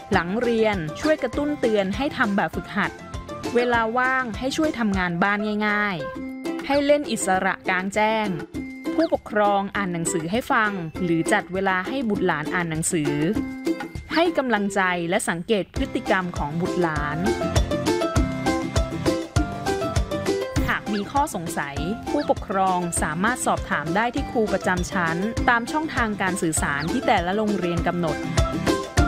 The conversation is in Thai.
หลังเรียนช่วยกระตุ้นเตือนให้ทำแบบฝึกหัดเวลาว่างให้ช่วยทำงานบ้านง่ายๆให้เล่นอิสระกลางแจ้งผู้ปกครองอ่านหนังสือให้ฟังหรือจัดเวลาให้บุตรหลานอ่านหนังสือให้กำลังใจและสังเกตพฤติกรรมของบุตรหลานหากมีข้อสงสัยผู้ปกครองสามารถสอบถามได้ที่ครูประจำชั้นตามช่องทางการสื่อสารที่แต่ละโรงเรียนกำหนด